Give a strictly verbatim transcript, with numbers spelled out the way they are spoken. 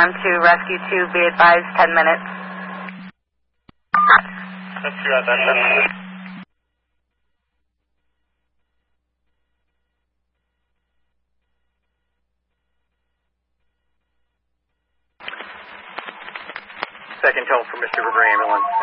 on to Rescue two, be advised, ten minutes. Let's see about that, ten minutes. Second tone for Mister River Ambulance.